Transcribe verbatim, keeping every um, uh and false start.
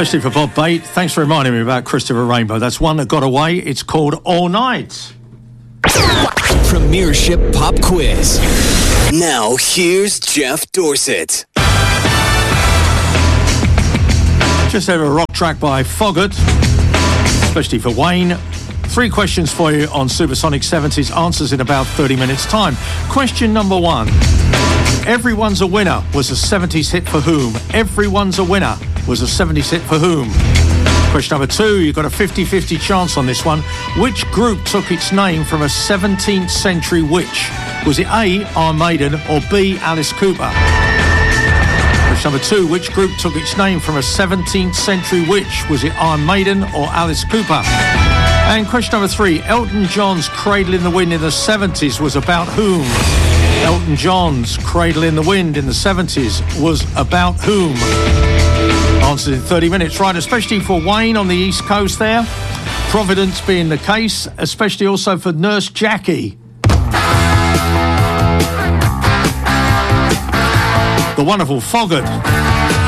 Especially for Bob Bate. Thanks for reminding me about Christopher Rainbow. That's one that got away. It's called All Night. Premiership Pop Quiz. Now, here's Jeff Dorset. Just have a rock track by Foggart, especially for Wayne. Three questions for you on Supersonic seventies. Answers in about thirty minutes' time. Question number one. Everyone's a Winner was a seventies hit for whom? Everyone's a Winner was a seventies hit for whom? Question number two. You've got a fifty-fifty chance on this one. Which group took its name from a seventeenth century witch? Was it A, Iron Maiden, or B, Alice Cooper? Question number two. Which group took its name from a seventeenth century witch? Was it Iron Maiden or Alice Cooper? And question number three. Elton John's Cradle in the Wind in the seventies was about whom? Elton John's Cradle in the Wind in the seventies was about whom? Answers in thirty minutes. Right, especially for Wayne on the East Coast there. Providence being the case, especially also for Nurse Jackie. The wonderful Foggart.